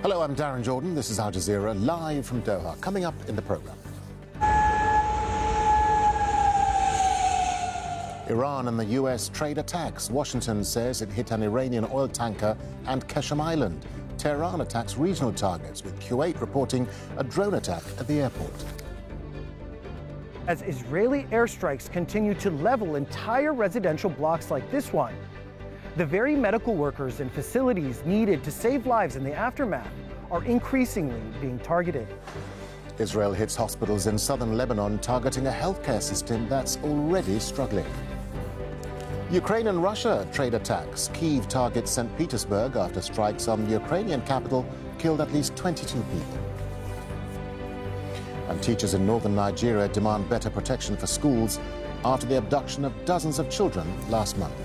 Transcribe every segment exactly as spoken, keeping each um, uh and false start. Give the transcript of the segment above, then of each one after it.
Hello, I'm Darren Jordan. This is Al Jazeera, live from Doha. Coming up in the programme. Iran and the U S trade attacks. Washington says it hit an Iranian oil tanker and Qeshm Island. Tehran attacks regional targets, with Kuwait reporting a drone attack at the airport. As Israeli airstrikes continue to level entire residential blocks like this one, the very medical workers and facilities needed to save lives in the aftermath are increasingly being targeted. Israel hits hospitals in southern Lebanon, targeting a healthcare system that's already struggling. Ukraine and Russia trade attacks. Kyiv targets Saint Petersburg after strikes on the Ukrainian capital killed at least twenty-two people. And teachers in northern Nigeria demand better protection for schools after the abduction of dozens of children last month.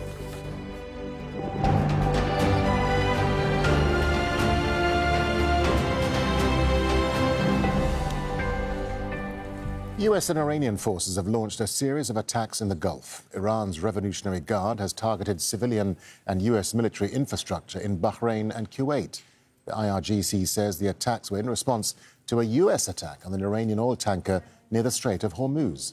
U S and Iranian forces have launched a series of attacks in the Gulf. Iran's Revolutionary Guard has targeted civilian and U S military infrastructure in Bahrain and Kuwait. The I R G C says the attacks were in response to a U S attack on an Iranian oil tanker near the Strait of Hormuz.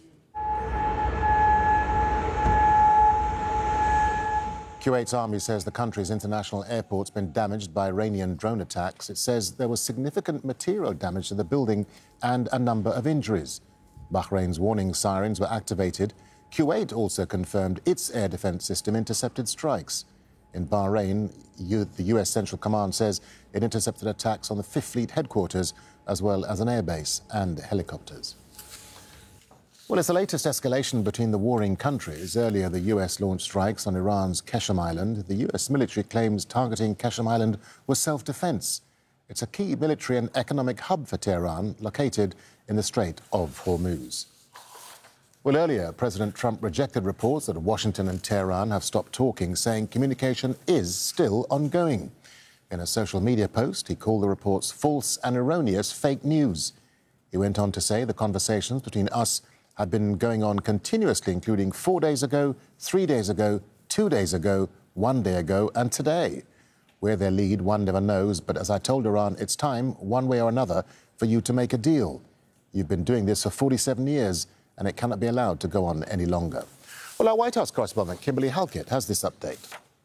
Kuwait's army says the country's international airport's been damaged by Iranian drone attacks. It says there was significant material damage to the building and a number of injuries. Bahrain's warning sirens were activated. Kuwait also confirmed its air defense system intercepted strikes. In Bahrain, the U S Central Command says it intercepted attacks on the Fifth Fleet headquarters, as well as an airbase and helicopters. Well, it's the latest escalation between the warring countries. Earlier, the U S launched strikes on Iran's Qeshm Island. The U S military claims targeting Qeshm Island was self-defense. It's a key military and economic hub for Tehran, located in the Strait of Hormuz. Well, earlier, President Trump rejected reports that Washington and Tehran have stopped talking, saying communication is still ongoing. In a social media post, he called the reports false and erroneous fake news. He went on to say the conversations between us had been going on continuously, including four days ago, three days ago, two days ago, one day ago, and today. Where they lead, one never knows, but as I told Iran, it's time, one way or another, for you to make a deal. You've been doing this for forty-seven years, and it cannot be allowed to go on any longer. Well, our White House correspondent, Kimberly Halkett, has this update.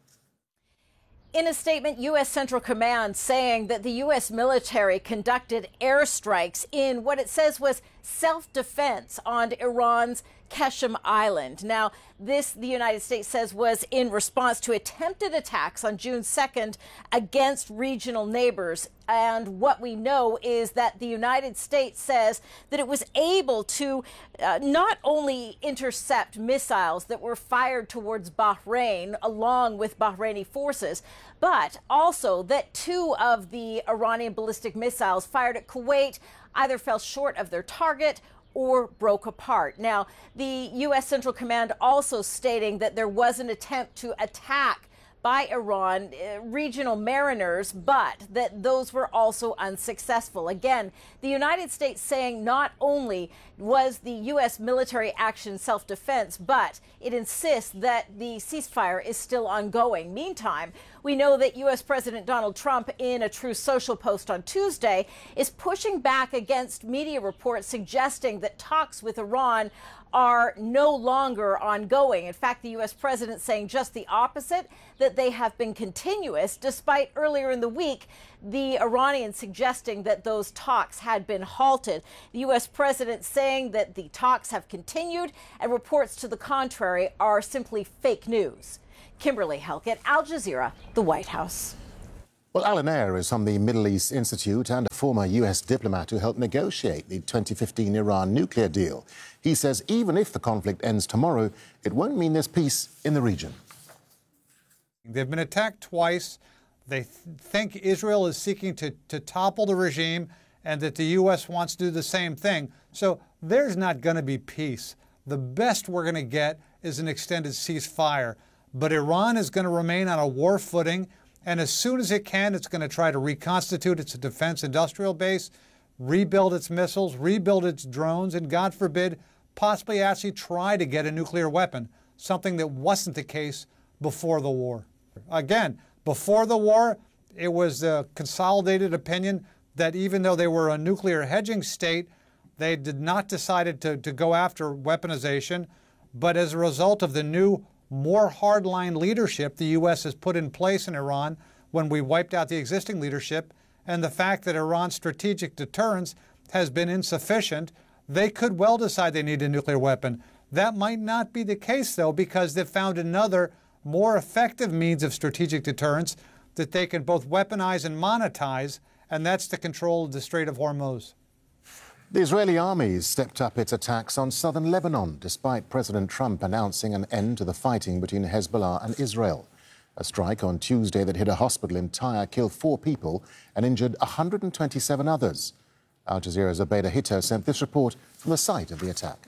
In a statement, U S Central Command saying that the U S military conducted airstrikes in what it says was self-defense on Iran's Qeshm Island. Now, this, the United States says, was in response to attempted attacks on June second against regional neighbors. And what we know is that the United States says that it was able to uh, not only intercept missiles that were fired towards Bahrain along with Bahraini forces, but also that two of the Iranian ballistic missiles fired at Kuwait either fell short of their target or broke apart. Now, the U S Central Command also stating that there was an attempt to attack by Iran uh, regional mariners, but that those were also unsuccessful. Again, the United States saying not only was the U S military action self-defense, but it insists that the ceasefire is still ongoing. Meantime, we know that U S President Donald Trump, in a Truth Social post on Tuesday, is pushing back against media reports suggesting that talks with Iran are no longer ongoing. In fact, the U S president saying just the opposite, that they have been continuous, despite earlier in the week the Iranians suggesting that those talks had been halted. The U S president saying that the talks have continued, and reports to the contrary are simply fake news. Kimberly Halkett, Al Jazeera, the White House. Well, Alan Ayer is from the Middle East Institute and a former U S diplomat who helped negotiate the twenty fifteen Iran nuclear deal. He says even if the conflict ends tomorrow, it won't mean there's peace in the region. They've been attacked twice. They th- think Israel is seeking to, to topple the regime and that the U S wants to do the same thing. So there's not going to be peace. The best we're going to get is an extended ceasefire. But Iran is going to remain on a war footing. And as soon as it can, it's going to try to reconstitute its defense industrial base, rebuild its missiles, rebuild its drones, and God forbid, possibly actually try to get a nuclear weapon, something that wasn't the case before the war. Again, before the war, it was a consolidated opinion that even though they were a nuclear hedging state, they did not decide to, to go after weaponization. But as a result of the new, more hardline leadership the U S has put in place in Iran when we wiped out the existing leadership, and the fact that Iran's strategic deterrence has been insufficient, they could well decide they need a nuclear weapon. That might not be the case, though, because they've found another, more effective means of strategic deterrence that they can both weaponize and monetize, and that's the control of the Strait of Hormuz. The Israeli army stepped up its attacks on southern Lebanon, despite President Trump announcing an end to the fighting between Hezbollah and Israel. A strike on Tuesday that hit a hospital in Tyre killed four people and injured one hundred twenty-seven others. Al Jazeera's Abeda Hito sent this report from the site of the attack.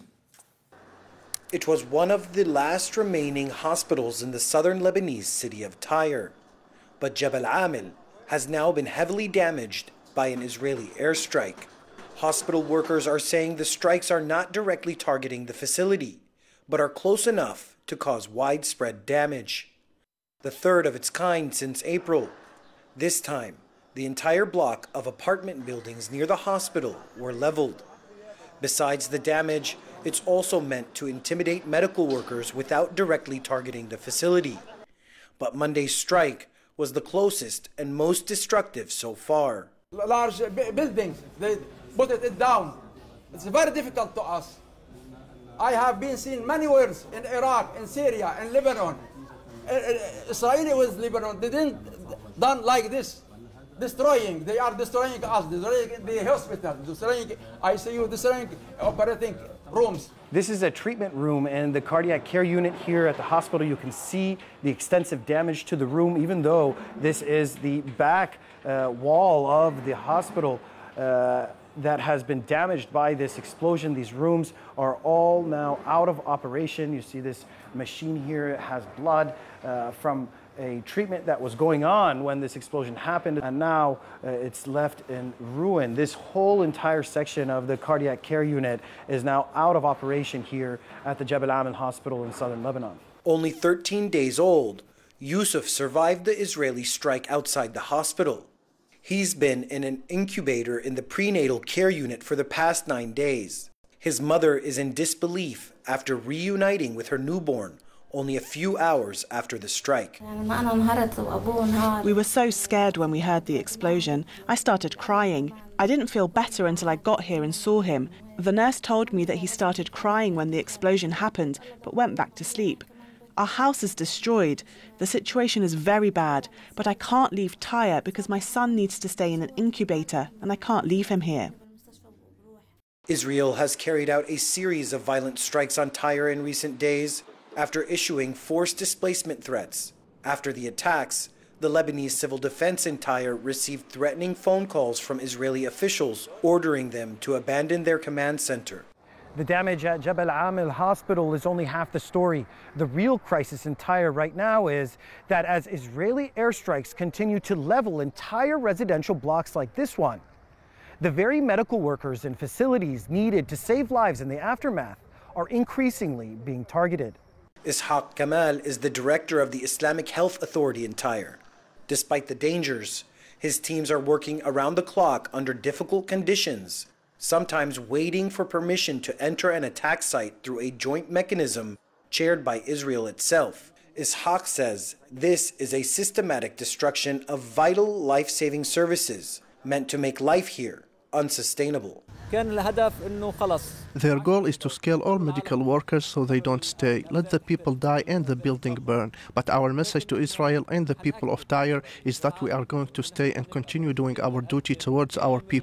It was one of the last remaining hospitals in the southern Lebanese city of Tyre. But Jebel Amil has now been heavily damaged by an Israeli airstrike. Hospital workers are saying the strikes are not directly targeting the facility, but are close enough to cause widespread damage. The third of its kind since April. This time, the entire block of apartment buildings near the hospital were leveled. Besides the damage, it's also meant to intimidate medical workers without directly targeting the facility. But Monday's strike was the closest and most destructive so far. Large buildings, they put it down. It's very difficult to us. I have been seen many wars in Iraq, in Syria, in Lebanon. Israeli with Lebanon, they didn't done like this. Destroying, they are destroying us, destroying the hospital, destroying I C U, destroying operating rooms. This is a treatment room in the cardiac care unit here at the hospital. You can see the extensive damage to the room, even though this is the back uh, wall of the hospital uh, that has been damaged by this explosion. These rooms are all now out of operation. You see this machine here, it has blood uh, from a treatment that was going on when this explosion happened, and now uh, it's left in ruin. This whole entire section of the cardiac care unit is now out of operation here at the Jebel Amil Hospital in southern Lebanon. Only thirteen days old, Yusuf survived the Israeli strike outside the hospital. He's been in an incubator in the prenatal care unit for the past nine days. His mother is in disbelief after reuniting with her newborn only a few hours after the strike. We were so scared when we heard the explosion. I started crying. I didn't feel better until I got here and saw him. The nurse told me that he started crying when the explosion happened, but went back to sleep. Our house is destroyed. The situation is very bad, but I can't leave Tyre because my son needs to stay in an incubator and I can't leave him here. Israel has carried out a series of violent strikes on Tyre in recent days after issuing forced displacement threats. After the attacks, the Lebanese civil defense in Tyre received threatening phone calls from Israeli officials ordering them to abandon their command center. The damage at Jebel Amil Hospital is only half the story. The real crisis in Tyre right now is that as Israeli airstrikes continue to level entire residential blocks like this one, the very medical workers and facilities needed to save lives in the aftermath are increasingly being targeted. Ishaq Kamal is the director of the Islamic Health Authority in Tyre. Despite the dangers, his teams are working around the clock under difficult conditions, sometimes waiting for permission to enter an attack site through a joint mechanism chaired by Israel itself. Ishaq says this is a systematic destruction of vital life-saving services meant to make life here unsustainable. Their goal is to scale all medical workers so they don't stay. Let the people die and the building burn. But our message to Israel and the people of Tyre is that we are going to stay and continue doing our duty towards our people.